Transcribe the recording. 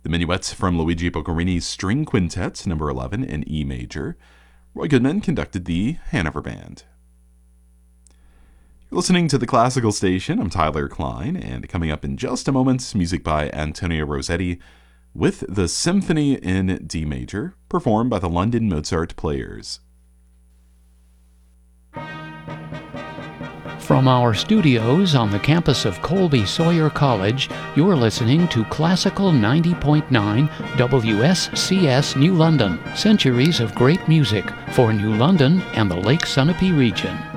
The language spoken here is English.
The minuets from Luigi Boccherini's String Quintet, number 11, in E major. Roy Goodman conducted the Hanover Band. You're listening to the Classical Station. I'm Tyler Klein, and coming up in just a moment, music by Antonio Rossetti with the Symphony in D major, performed by the London Mozart Players. From our studios on the campus of Colby Sawyer College, you're listening to Classical 90.9 WSCS New London, centuries of great music for New London and the Lake Sunapee region.